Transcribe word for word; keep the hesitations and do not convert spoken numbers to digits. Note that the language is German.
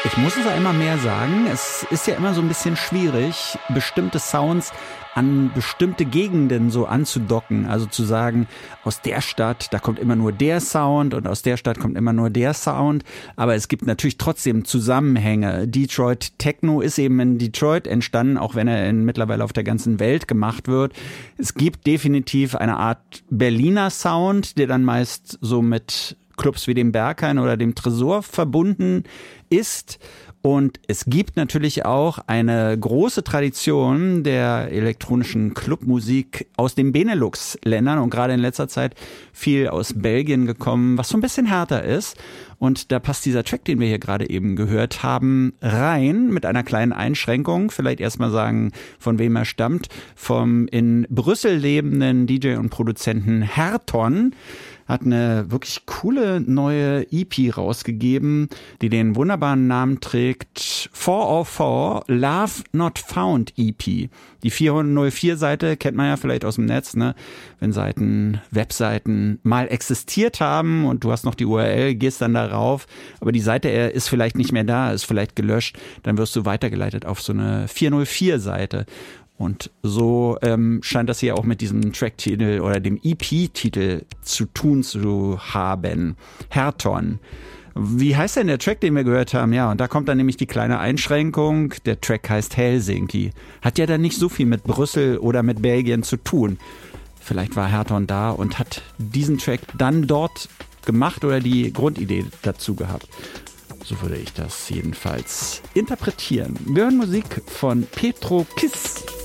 Ich muss es ja immer mehr sagen, es ist ja immer so ein bisschen schwierig, bestimmte Sounds an bestimmte Gegenden so anzudocken. Also zu sagen, aus der Stadt, da kommt immer nur der Sound und aus der Stadt kommt immer nur der Sound. Aber es gibt natürlich trotzdem Zusammenhänge. Detroit Techno ist eben in Detroit entstanden, auch wenn er in, mittlerweile auf der ganzen Welt gemacht wird. Es gibt definitiv eine Art Berliner Sound, der dann meist so mit Clubs wie dem Berghain oder dem Tresor verbunden ist. Und es gibt natürlich auch eine große Tradition der elektronischen Clubmusik aus den Benelux-Ländern und gerade in letzter Zeit viel aus Belgien gekommen, was so ein bisschen härter ist. Und da passt dieser Track, den wir hier gerade eben gehört haben, rein mit einer kleinen Einschränkung. Vielleicht erstmal sagen, von wem er stammt. Vom in Brüssel lebenden D J und Produzenten Herton. Hat eine wirklich coole neue E P rausgegeben, die den wunderbaren Namen trägt vier null vier Love Not Found E P. Die vierhundertvier-Seite kennt man ja vielleicht aus dem Netz, ne? Wenn Seiten, Webseiten mal existiert haben und du hast noch die U R L, gehst dann darauf, aber die Seite ist vielleicht nicht mehr da, ist vielleicht gelöscht, dann wirst du weitergeleitet auf so eine vierhundertvier-Seite. Und so ähm, scheint das hier auch mit diesem Tracktitel oder dem E P-Titel zu tun zu haben. Herton. Wie heißt denn der Track, den wir gehört haben? Ja, und da kommt dann nämlich die kleine Einschränkung. Der Track heißt Helsinki. Hat ja dann nicht so viel mit Brüssel oder mit Belgien zu tun. Vielleicht war Herton da und hat diesen Track dann dort gemacht oder die Grundidee dazu gehabt. So würde ich das jedenfalls interpretieren. Wir hören Musik von Petro Kiss.